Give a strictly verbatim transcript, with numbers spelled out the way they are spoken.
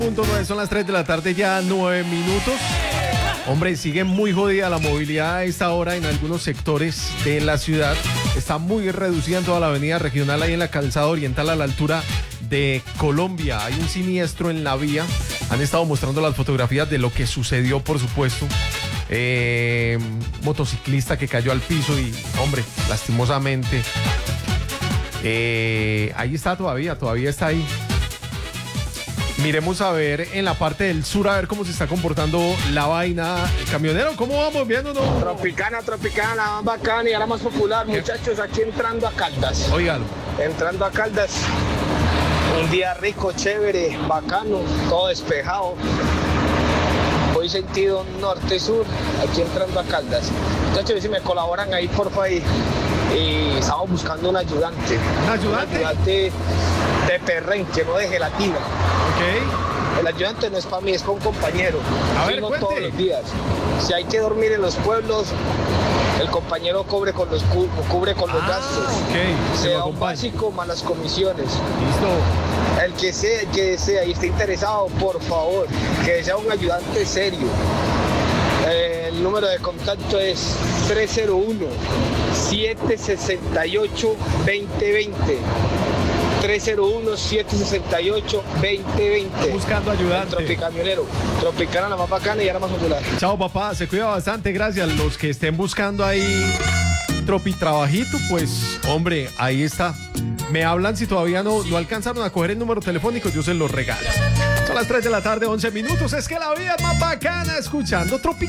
Punto nueve, son las tres de la tarde, ya nueve minutos. Hombre, sigue muy jodida la movilidad a esta hora en algunos sectores de la ciudad. Está muy reducida en toda la avenida regional, ahí en la calzada oriental a la altura de Colombia. Hay un siniestro en la vía. Han estado mostrando las fotografías de lo que sucedió, por supuesto. Eh, motociclista que cayó al piso y, hombre, lastimosamente. Eh, ahí está todavía, todavía está ahí. Miremos a ver en la parte del sur, a ver cómo se está comportando la vaina. Camionero, ¿cómo vamos viendo? No? Tropicana, Tropicana, la más bacana y la más popular, muchachos, aquí entrando a Caldas. Óigalo. Entrando a Caldas, un día rico, chévere, bacano, todo despejado. Voy sentido norte-sur, aquí entrando a Caldas. Muchachos, si me colaboran ahí, porfa, y, y estamos buscando un ayudante. ¿Un ayudante? Un ayudante de perrenque, no de gelatina. Ok. El ayudante no es para mí, es para un compañero. A ver, no cuente. todos los días. Si hay que dormir en los pueblos, el compañero cubre con los, cu cubre con los Ah, gastos. ok. Se lo Sea un acompaña. básico más las comisiones. Listo. El que sea, el que desea y esté interesado, por favor, que sea un ayudante serio. Eh, el número de contacto es tres cero uno, siete seis ocho, dos cero dos cero. tres cero uno, siete seis ocho, dos cero dos cero. Buscando ayudante. Tropicamionero, Tropicana la más bacana y ahora más popular. Chao, papá, se cuida bastante, gracias. Los que estén buscando ahí tropi trabajito, pues, hombre, ahí está. Me hablan si todavía no, no alcanzaron a coger el número telefónico, yo se los regalo. Son las tres de la tarde, once minutos. Es que la vida es más bacana escuchando Tropic.